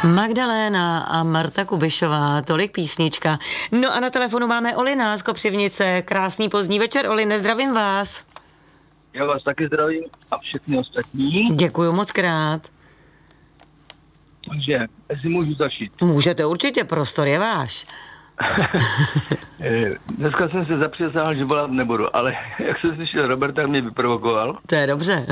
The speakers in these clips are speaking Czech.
Magdaléna a Marta Kubišová, tolik písnička. No a na telefonu máme Olina z Kopřivnice. Krásný pozdní večer, Oline, zdravím vás. Já vás taky zdravím a všechny ostatní. Děkuju moc krát. Takže, jestli můžu začít. Můžete určitě, prostor je váš. Dneska jsem se zapřísahal, že volat nebudu, ale jak jsem slyšel Roberta, mě vyprovokoval. To je dobře.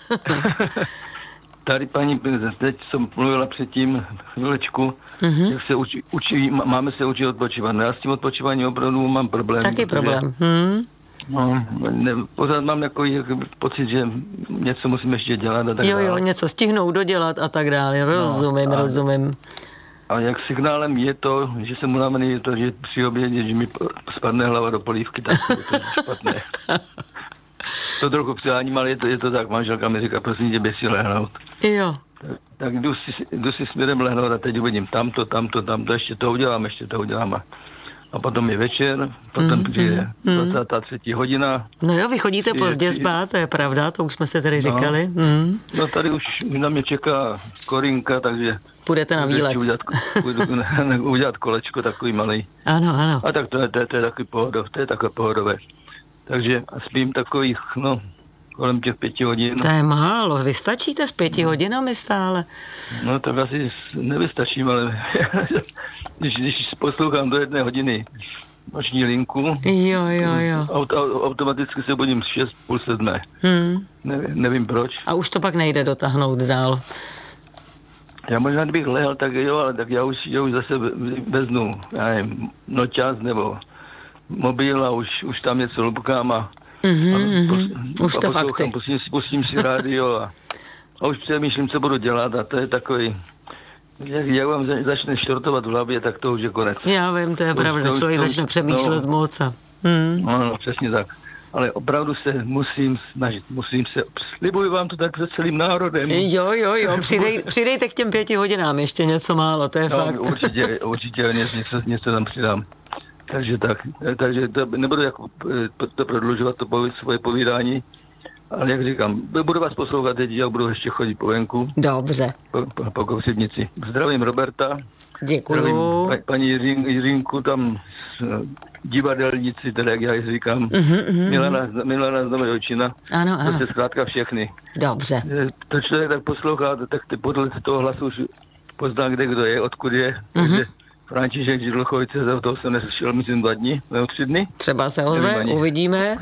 Tady paní, teď jsem mluvila předtím chvílečku, jak se učí, máme se učit odpočívat. Já s tím odpočíváním opravdu mám problém. Taky problém. No, pořád mám takový pocit, že něco musím ještě dělat a tak dále. Jo, něco stihnout, dodělat a tak dále. Rozumím. A jak signálem je to, že jsem unavený, je to, že při obědě, že mi spadne hlava do polívky, tak je to špatné. To trochu přeháním, ale je to tak. Manželka mi říká, prosím tě, běž si lehnout. Jo. Tak jdu si směrem lehnout a teď uvidím tamto, ještě to udělám. A potom je večer, potom přijde 23. hodina. No jo, vy chodíte pozdě spát, to je pravda, to už jsme se tady říkali. No tady už na mě čeká Korinka, takže... Půjdete na výlet. Udělat kolečko takový malý. Ano. A tak to je takové pohodové. Takže spím takových, kolem těch 5 hodin. To je málo, vy stačíte s 5 hodinami stále? No tak asi nevystačím, ale když poslouchám do 1 hodiny noční linku, jo. Automaticky se budím 6, půl 7. Nevím proč. A už to pak nejde dotáhnout dál. Já možná, kdybych lehl, tak jo, ale tak já už zase veznu, já nevím, noťaz nebo mobil a už tam něco lupkám a už jste fakci. Pustím si rádio a už přemýšlím, co budu dělat a to je takový, jak vám začne štortovat v hlavě, tak to už je konec. Já vím, to je pravda, člověk začne přemýšlet moc. No, přesně tak. Ale opravdu se musím snažit, slibuji vám to tak se celým národem. Jo, přidejte k těm 5 hodinám ještě něco málo, to je fakt. Určitě něco tam přidám. Takže to nebudu jako to prodlužovat, svoje povídání, ale jak říkám, budu vás poslouchat teď, jak budu ještě chodit po venku. Dobře. Po Kopřivnici. Zdravím Roberta. Děkuju. Paní Jirinku tam divadelníci, teda jak já ji říkám. Milana z Novojčina. Ano. To se zkrátka všechny. Dobře. To člověk tak poslouchá, tak podle toho hlasu už pozná, kde kdo je, odkud je. Takže František Židlochovice, za toho jsem neslyšel, myslím 2 dny, nebo 3 dny. Třeba se ozve, uvidíme.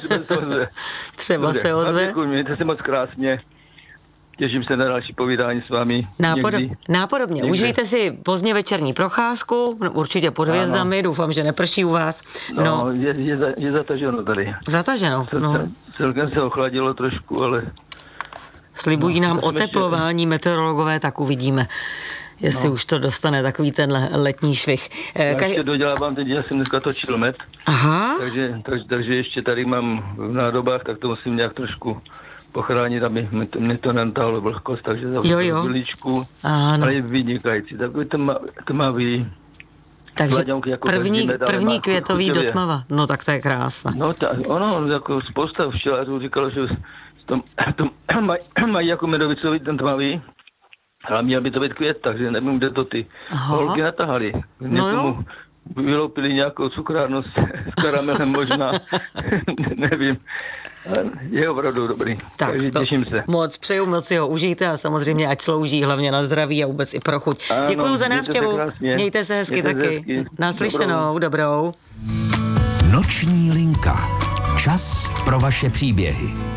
Třeba se ozve. Děkuji, mějte se moc krásně. Těším se na další povídání s vámi. Nápodobně. Užijte si pozdně večerní procházku, určitě pod hvězdami, doufám, že neprší u vás. No, je zataženo tady. Zataženo, no. Celkem se ochladilo trošku, ale... Slibují nám oteplování meteorologové, tak uvidíme. Jestli už to dostane takový ten letní švih. Já ještě dodělávám, teď já jsem dneska točil med. Aha. Takže ještě tady mám v nádobách, tak to musím nějak trošku pochránit, aby mě to nentáhlo vlhkost, takže za chvíličku. Ale je vynikající. Takový tmavý. Takže první květový do tmava. No tak to je krásné. No ono, jako spousta včelařů říkalo, že to mají jako medovicový ten tmavý. Ale měl by to být květ, takže nevím, kde to ty holky natahali. Někomu vyloupili nějakou cukrárnu s karamelem možná. Nevím. Je opravdu dobrý. Takže těším se. Moc přeju, moc si ho užijte a samozřejmě ať slouží hlavně na zdraví a vůbec i pro chuť. Děkuju za návštěvu. Mějte se hezky taky. Naslyšenou, dobrou. Noční linka. Čas pro vaše příběhy.